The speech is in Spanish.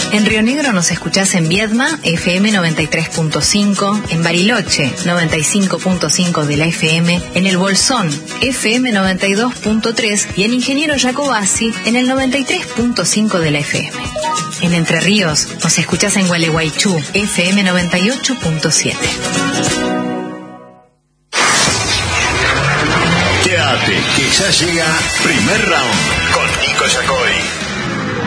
En Río Negro nos escuchás en Viedma, FM 93.5, en Bariloche, 95.5 de la FM, en El Bolsón, FM 92.3 y en Ingeniero Jacobasi, en el 93.5 de la FM. En Entre Ríos nos escuchás en Gualeguaychú, FM 98.7. Quédate, que ya llega Primer Round con Nico Yacoy.